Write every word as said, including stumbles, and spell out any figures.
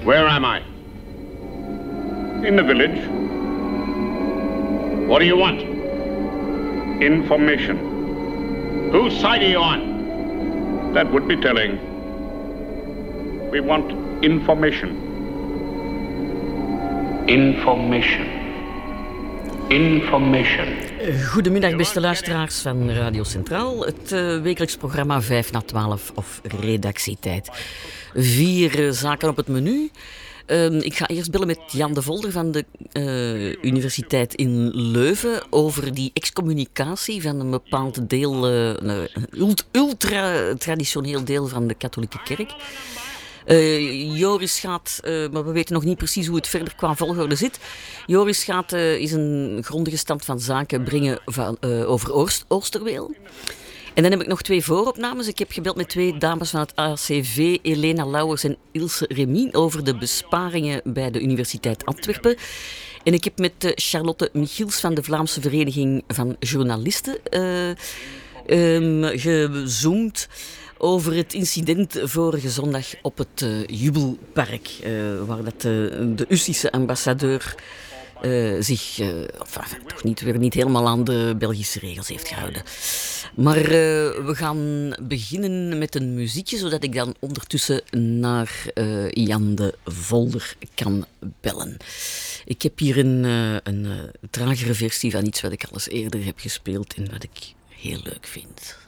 Where am I? In the village. What do you want? Information. Whose side are you on? That would be telling. We want information. Information. Information. Goedemiddag beste luisteraars van Radio Centraal. Het uh, wekelijks programma vijf na twaalf of redactietijd. Vier uh, zaken op het menu. Uh, ik ga eerst bellen met Jan de Volder van de uh, Universiteit in Leuven over die excommunicatie van een bepaald deel, uh, een ultra-traditioneel deel van de katholieke kerk. Uh, Joris gaat, uh, maar we weten nog niet precies hoe het verder qua volgorde zit. Joris gaat uh, eens een grondige stand van zaken brengen van, uh, over Oost, Oosterweel. En dan heb ik nog twee vooropnames. Ik heb gebeld met twee dames van het A C V, Elena Lauwers en Ilse Remy, over de besparingen bij de Universiteit Antwerpen. En ik heb met uh, Charlotte Michiels van de Vlaamse Vereniging van Journalisten uh, um, gezoomd over het incident vorige zondag op het uh, Jubelpark, uh, waar dat, uh, de Russische ambassadeur uh, zich uh, enfin, toch niet, weer niet helemaal aan de Belgische regels heeft gehouden. Maar uh, we gaan beginnen met een muziekje, zodat ik dan ondertussen naar uh, Jan de Volder kan bellen. Ik heb hier een, uh, een uh, tragere versie van iets wat ik al eens eerder heb gespeeld en wat ik heel leuk vind.